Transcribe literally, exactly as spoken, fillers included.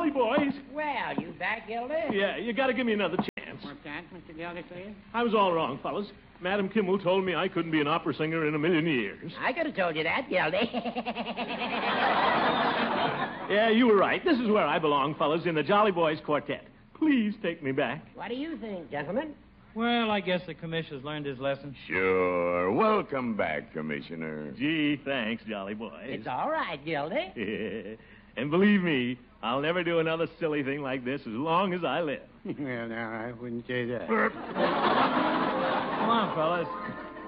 jolly boys. Well, you back, Gildy? Yeah, you got to give me another chance. What's that, Mister Gildersleeve? I was all wrong, fellas. Madam Kimmel told me I couldn't be an opera singer in a million years. I could have told you that, Gildy. Yeah, you were right. This is where I belong, fellas, in the Jolly Boys Quartet. Please take me back. What do you think, gentlemen? Well, I guess the commissioner's learned his lesson. Sure. Welcome back, Commissioner. Gee, thanks, Jolly Boys. It's all right, Gildy. And believe me, I'll never do another silly thing like this as long as I live. Well, now, I wouldn't say that. Come on, fellas.